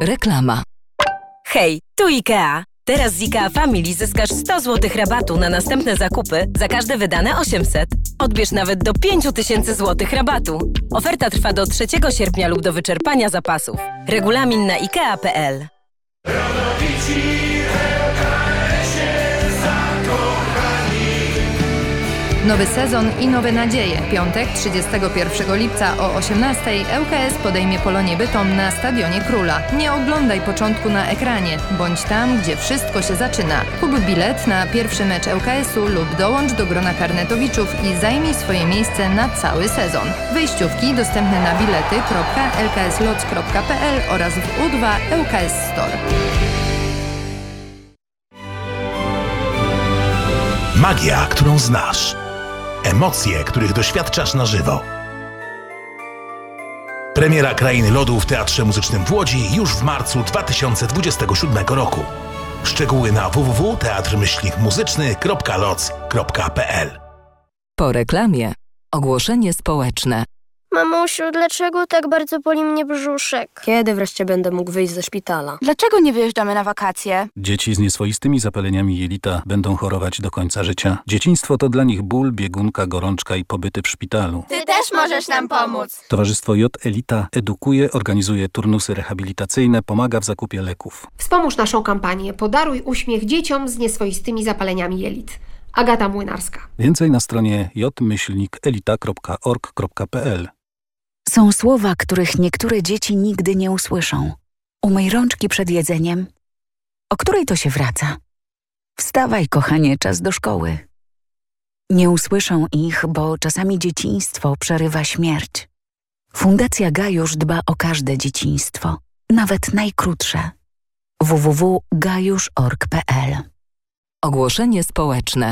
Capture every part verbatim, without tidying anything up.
Reklama. Hej, tu IKEA. Teraz z IKEA Family zyskasz sto złotych rabatu na następne zakupy za każde wydane osiemset. Odbierz nawet do pięć tysięcy złotych rabatu. Oferta trwa do trzeciego sierpnia lub do wyczerpania zapasów. Regulamin na ikea kropka p l. Nowy sezon i nowe nadzieje. Piątek, trzydziestego pierwszego lipca o osiemnastej L K S podejmie Polonię Bytom na Stadionie Króla. Nie oglądaj początku na ekranie. Bądź tam, gdzie wszystko się zaczyna. Kup bilet na pierwszy mecz L K S u lub dołącz do grona karnetowiczów i zajmij swoje miejsce na cały sezon. Wejściówki dostępne na bilety kropka l k s lots kropka p l oraz w U dwa L K S Store. Magia, którą znasz. Emocje, których doświadczasz na żywo. Premiera Krainy Lodu w Teatrze Muzycznym w Łodzi już w marcu dwa tysiące dwudziestego siódmego roku. Szczegóły na w w w kropka teatr myślnik muzyczny kropka loc kropka p l. Po reklamie ogłoszenie społeczne. Mamusiu, dlaczego tak bardzo boli mnie brzuszek? Kiedy wreszcie będę mógł wyjść ze szpitala? Dlaczego nie wyjeżdżamy na wakacje? Dzieci z nieswoistymi zapaleniami jelita będą chorować do końca życia. Dzieciństwo to dla nich ból, biegunka, gorączka i pobyty w szpitalu. Ty też możesz nam pomóc. Towarzystwo J Elita edukuje, organizuje turnusy rehabilitacyjne, pomaga w zakupie leków. Wspomóż naszą kampanię Podaruj uśmiech dzieciom z nieswoistymi zapaleniami jelit. Agata Młynarska. Więcej na stronie j myślnik elita kropka org kropka p l. Są słowa, których niektóre dzieci nigdy nie usłyszą. Umyj rączki przed jedzeniem. O której to się wraca? Wstawaj, kochanie, czas do szkoły. Nie usłyszą ich, bo czasami dzieciństwo przerywa śmierć. Fundacja Gajusz dba o każde dzieciństwo, nawet najkrótsze. w w w kropka gajusz kropka org kropka p l. Ogłoszenie społeczne.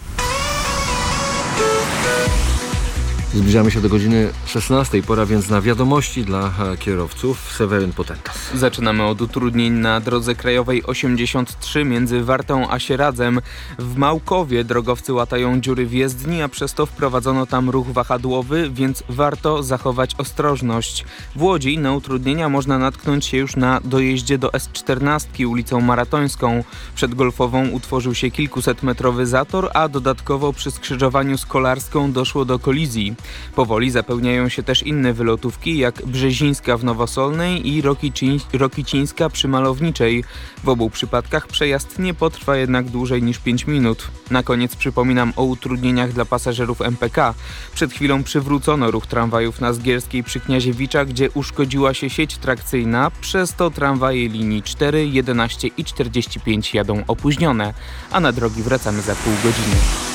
Zbliżamy się do godziny szesnastej, pora więc na wiadomości dla kierowców. Seweryn Potentas. Zaczynamy od utrudnień na drodze krajowej osiemdziesiąt trzy między Wartą a Sieradzem. W Małkowie drogowcy łatają dziury w jezdni, a przez to wprowadzono tam ruch wahadłowy, więc warto zachować ostrożność. W Łodzi na utrudnienia można natknąć się już na dojeździe do S czternaście ulicą Maratońską. Przed Golfową utworzył się kilkusetmetrowy zator, a dodatkowo przy skrzyżowaniu z Kolarską doszło do kolizji. Powoli zapełniają się też inne wylotówki, jak Brzezińska w Nowosolnej i Rokiciń, Rokicińska przy Malowniczej. W obu przypadkach przejazd nie potrwa jednak dłużej niż pięć minut. Na koniec przypominam o utrudnieniach dla pasażerów M P K. Przed chwilą przywrócono ruch tramwajów na Zgierskiej przy Kniaziewicza, gdzie uszkodziła się sieć trakcyjna, przez to tramwaje linii cztery, jedenaście i czterdzieści pięć jadą opóźnione, a na drogi wracamy za pół godziny.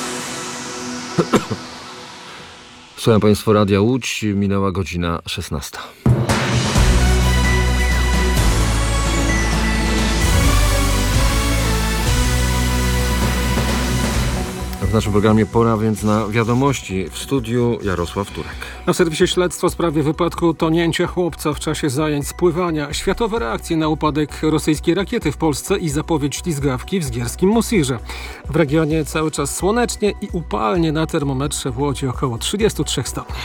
Słucham Państwa Radia Łódź, minęła godzina szesnasta. W naszym programie pora więc na wiadomości. W studiu Jarosław Turek. Na serwisie śledztwo w sprawie wypadku tonięcia chłopca w czasie zajęć z pływania. Światowe reakcje na upadek rosyjskiej rakiety w Polsce i zapowiedź ślizgawki w zgierskim Mosirze. W regionie cały czas słonecznie i upalnie, na termometrze w Łodzi około trzydzieści trzy stopni.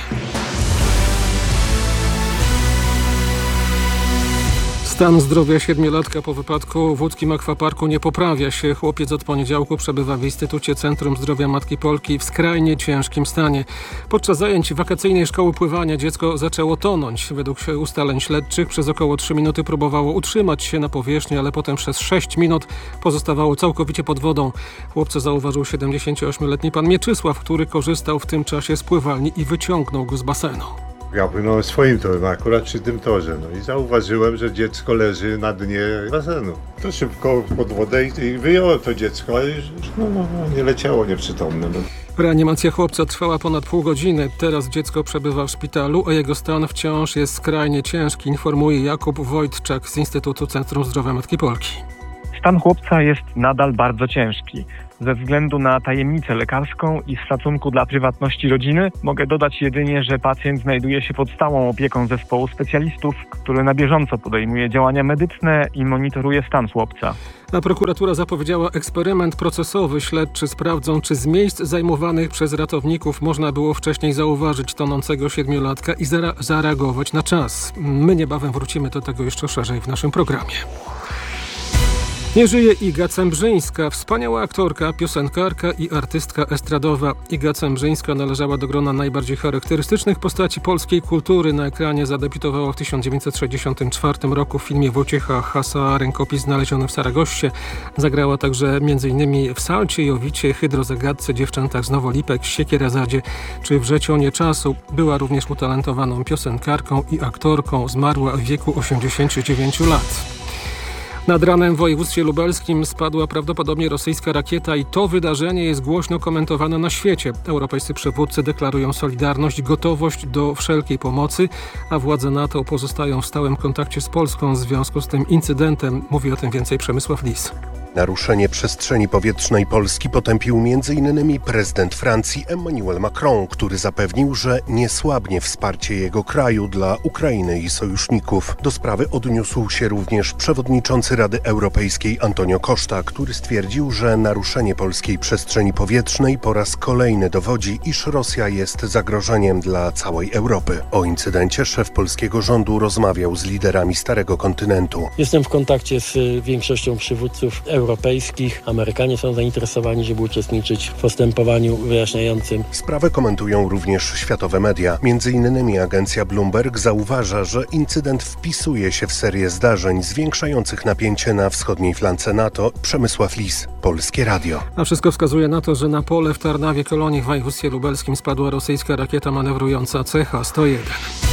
Stan zdrowia siedmiolatka po wypadku w łódzkim akwaparku nie poprawia się. Chłopiec od poniedziałku przebywa w Instytucie Centrum Zdrowia Matki Polki w skrajnie ciężkim stanie. Podczas zajęć wakacyjnej szkoły pływania dziecko zaczęło tonąć. Według ustaleń śledczych przez około trzy minuty próbowało utrzymać się na powierzchni, ale potem przez sześć minut pozostawało całkowicie pod wodą. Chłopca zauważył siedemdziesięcioośmioletni pan Mieczysław, który korzystał w tym czasie z pływalni i wyciągnął go z basenu. Ja płynąłem swoim torem, akurat przy tym torze, no i zauważyłem, że dziecko leży na dnie basenu. To szybko pod wodę i wyjąłem to dziecko, ale już no, no, no, nie leciało nieprzytomne. No. Reanimacja chłopca trwała ponad pół godziny. Teraz dziecko przebywa w szpitalu, a jego stan wciąż jest skrajnie ciężki, informuje Jakub Wojtczak z Instytutu Centrum Zdrowia Matki Polki. Stan chłopca jest nadal bardzo ciężki. Ze względu na tajemnicę lekarską i z szacunku dla prywatności rodziny mogę dodać jedynie, że pacjent znajduje się pod stałą opieką zespołu specjalistów, który na bieżąco podejmuje działania medyczne i monitoruje stan chłopca. A prokuratura zapowiedziała eksperyment procesowy. Śledczy sprawdzą, czy z miejsc zajmowanych przez ratowników można było wcześniej zauważyć tonącego siedmiolatka i zare- zareagować na czas. My niebawem wrócimy do tego jeszcze szerzej w naszym programie. Nie żyje Iga Cembrzyńska, wspaniała aktorka, piosenkarka i artystka estradowa. Iga Cembrzyńska należała do grona najbardziej charakterystycznych postaci polskiej kultury. Na ekranie zadebiutowała w tysiąc dziewięćset sześćdziesiątym czwartym roku w filmie Wojciecha Hasa Rękopis znaleziony w Saragossie. Zagrała także m.in. w Salcie, Jowicie, Hydrozagadce, Dziewczętach z Nowolipek, Siekierezadzie czy w Rzecionie czasu. Była również utalentowaną piosenkarką i aktorką. Zmarła w wieku osiemdziesięciu dziewięciu lat. Nad ranem w województwie lubelskim spadła prawdopodobnie rosyjska rakieta i to wydarzenie jest głośno komentowane na świecie. Europejscy przywódcy deklarują solidarność, gotowość do wszelkiej pomocy, a władze NATO pozostają w stałym kontakcie z Polską w związku z tym incydentem. Mówi o tym więcej Przemysław Lis. Naruszenie przestrzeni powietrznej Polski potępił między innymi prezydent Francji Emmanuel Macron, który zapewnił, że nie słabnie wsparcie jego kraju dla Ukrainy i sojuszników. Do sprawy odniósł się również przewodniczący Rady Europejskiej Antonio Costa, który stwierdził, że naruszenie polskiej przestrzeni powietrznej po raz kolejny dowodzi, iż Rosja jest zagrożeniem dla całej Europy. O incydencie szef polskiego rządu rozmawiał z liderami Starego Kontynentu. Jestem w kontakcie z większością przywódców europejskich. Amerykanie są zainteresowani, żeby uczestniczyć w postępowaniu wyjaśniającym. Sprawę komentują również światowe media. Między innymi agencja Bloomberg zauważa, że incydent wpisuje się w serię zdarzeń zwiększających napięcie na wschodniej flance NATO. Przemysław Lis, Polskie Radio. A wszystko wskazuje na to, że na pole w Tarnawie Kolonii w województwie lubelskim spadła rosyjska rakieta manewrująca C H sto jeden.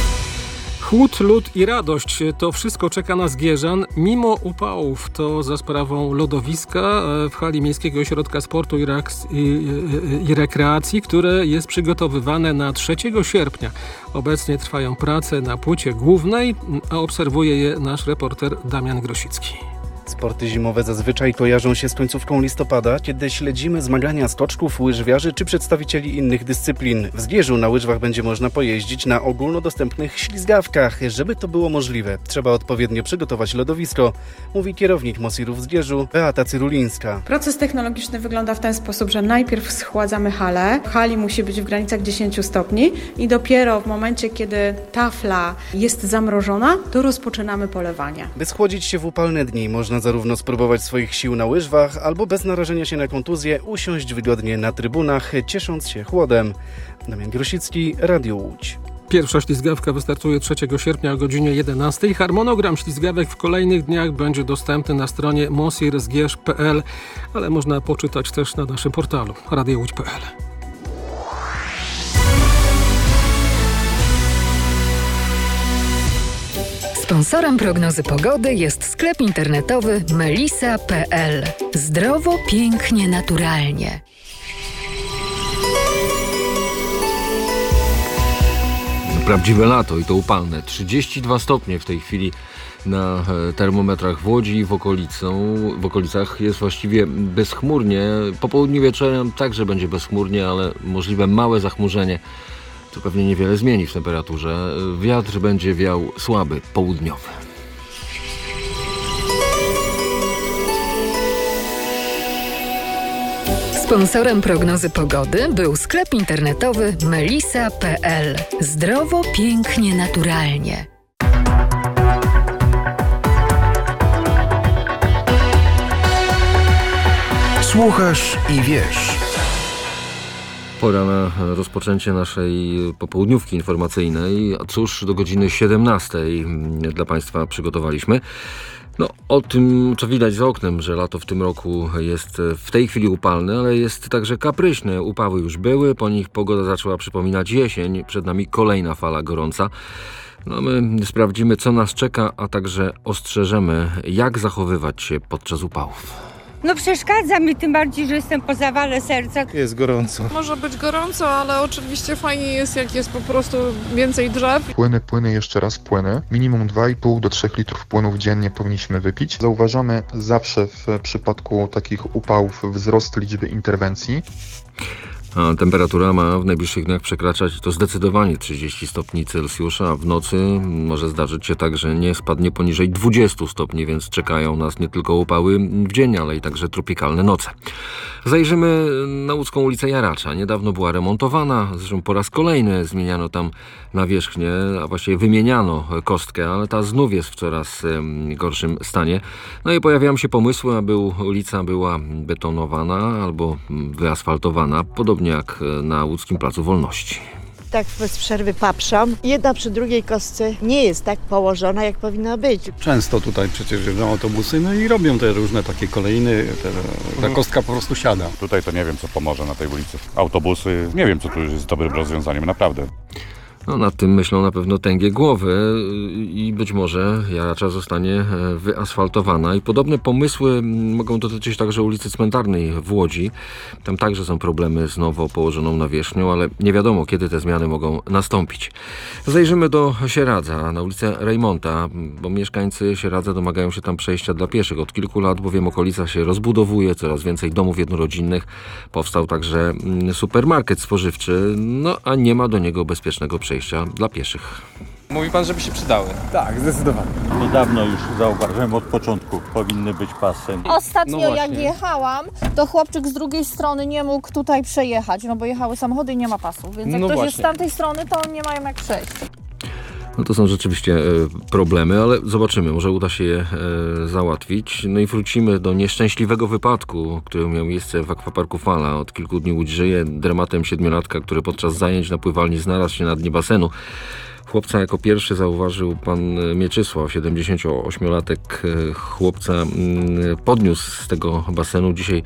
Chłód, lód i radość – to wszystko czeka na Zgierzan mimo upałów. To za sprawą lodowiska w hali Miejskiego Ośrodka Sportu i, Reaks- i, i, i Rekreacji, które jest przygotowywane na trzeciego sierpnia. Obecnie trwają prace na płycie głównej, a obserwuje je nasz reporter Damian Grosicki. Sporty zimowe zazwyczaj kojarzą się z końcówką listopada, kiedy śledzimy zmagania skoczków, łyżwiarzy czy przedstawicieli innych dyscyplin. W Zgierzu na łyżwach będzie można pojeździć na ogólnodostępnych ślizgawkach. Żeby to było możliwe, trzeba odpowiednio przygotować lodowisko, mówi kierownik Mosiru w Zgierzu Beata Cyrulińska. Proces technologiczny wygląda w ten sposób, że najpierw schładzamy halę. W hali musi być w granicach dziesięciu stopni i dopiero w momencie, kiedy tafla jest zamrożona, to rozpoczynamy polewanie. By schłodzić się w upalne dni, można zarówno spróbować swoich sił na łyżwach, albo bez narażenia się na kontuzję usiąść wygodnie na trybunach, ciesząc się chłodem. Damian Grosicki, Radio Łódź. Pierwsza ślizgawka wystartuje trzeciego sierpnia o godzinie jedenastej. Harmonogram ślizgawek w kolejnych dniach będzie dostępny na stronie mosirzgierz kropka p l, ale można poczytać też na naszym portalu radio łódź kropka p l. Sponsorem prognozy pogody jest sklep internetowy melisa kropka p l. Zdrowo, pięknie, naturalnie. Prawdziwe lato i to upalne. trzydzieści dwa stopnie w tej chwili na termometrach w Łodzi i w, okolicą, w okolicach jest właściwie bezchmurnie. Po południu wieczorem także będzie bezchmurnie, ale możliwe małe zachmurzenie. To pewnie niewiele zmieni w temperaturze. Wiatr będzie wiał słaby, południowy. Sponsorem prognozy pogody był sklep internetowy melisa kropka p l. Zdrowo, pięknie, naturalnie. Słuchasz i wiesz. Pora na rozpoczęcie naszej popołudniówki informacyjnej. A cóż, do godziny siedemnastej dla Państwa przygotowaliśmy. No, o tym, co widać za oknem, że lato w tym roku jest w tej chwili upalne, ale jest także kapryśne. Upały już były, po nich pogoda zaczęła przypominać jesień. Przed nami kolejna fala gorąca. No, my sprawdzimy, co nas czeka, a także ostrzeżemy, jak zachowywać się podczas upałów. No przeszkadza mi, tym bardziej, że jestem po zawale serca. Jest gorąco. Może być gorąco, ale oczywiście fajnie jest, jak jest po prostu więcej drzew. Płyny, płyny, jeszcze raz płyny. Minimum dwa i pół do trzech litrów płynów dziennie powinniśmy wypić. Zauważamy zawsze w przypadku takich upałów wzrost liczby interwencji. A temperatura ma w najbliższych dniach przekraczać to zdecydowanie trzydzieści stopni Celsjusza, a w nocy może zdarzyć się tak, że nie spadnie poniżej dwudziestu stopni, więc czekają nas nie tylko upały w dzień, ale i także tropikalne noce. Zajrzymy na łódzką ulicę Jaracza. Niedawno była remontowana, zresztą po raz kolejny zmieniano tam nawierzchnię, a właściwie wymieniano kostkę, ale ta znów jest w coraz gorszym stanie. No i pojawiają się pomysły, aby ulica była betonowana albo wyasfaltowana, podobnie jak na łódzkim Placu Wolności. Tak bez przerwy patrzam. Jedna przy drugiej kostce nie jest tak położona, jak powinna być. Często tutaj przecież jeżdżą autobusy, no i robią te różne takie kolejny, te, ta kostka po prostu siada. Tutaj to nie wiem, co pomoże na tej ulicy. Autobusy, nie wiem, co tu jest dobrym rozwiązaniem, naprawdę. No, nad tym myślą na pewno tęgie głowy i być może Jaracza zostanie wyasfaltowana. I podobne pomysły mogą dotyczyć także ulicy Cmentarnej w Łodzi. Tam także są problemy z nowo położoną nawierzchnią, ale nie wiadomo, kiedy te zmiany mogą nastąpić. Zajrzymy do Sieradza, na ulicę Rejmonta, bo mieszkańcy Sieradza domagają się tam przejścia dla pieszych. Od kilku lat bowiem okolica się rozbudowuje, coraz więcej domów jednorodzinnych. Powstał także supermarket spożywczy, no a nie ma do niego bezpiecznego przejścia dla pieszych. Mówi pan, żeby się przydały? Tak, zdecydowanie. Niedawno już zauważyłem, od początku powinny być pasy. Ostatnio no jak jechałam, to chłopczyk z drugiej strony nie mógł tutaj przejechać, no bo jechały samochody i nie ma pasów, więc jak no ktoś właśnie jest z tamtej strony, to nie mają jak przejść. No to są rzeczywiście e, problemy, ale zobaczymy, może uda się je e, załatwić. No i wrócimy do nieszczęśliwego wypadku, który miał miejsce w akwaparku Fala. Od kilku dni Łódź żyje dramatem siedmiolatka, który podczas zajęć na pływalni znalazł się na dnie basenu. Chłopca jako pierwszy zauważył pan Mieczysław, siedemdziesięcioośmiolatek chłopca, podniósł z tego basenu. Dzisiaj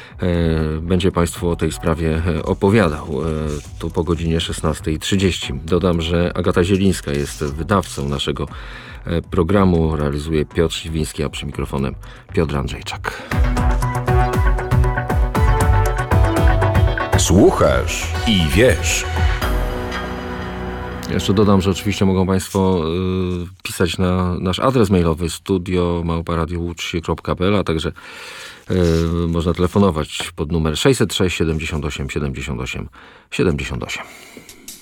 będzie Państwu o tej sprawie opowiadał. Tu po godzinie szesnastej trzydzieści. Dodam, że Agata Zielińska jest wydawcą naszego programu. Realizuje Piotr Śliwiński, a przy mikrofonem Piotr Andrzejczak. Słuchasz i wiesz. Jeszcze dodam, że oczywiście mogą Państwo y, pisać na nasz adres mailowy studio małpa radio łódź kropka p l, a także y, można telefonować pod numer sześćset sześć siedemdziesiąt osiem siedemdziesiąt osiem siedemdziesiąt osiem.